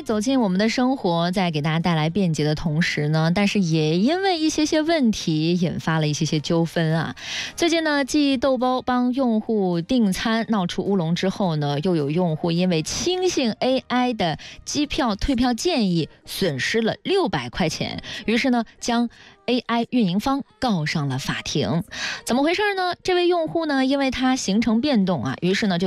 走进我们的生活，在给大家带来便捷的同时呢，但是也因为一些问题引发了一些纠纷啊。最近呢，继豆包帮用户订餐闹出乌龙之后呢，又有用户因为轻信 AI 的机票退票建议，损失了600块钱，于是呢，将AI 运营方告上了法庭。怎么回事呢？这位用户呢，因为他行程变动啊，于是呢就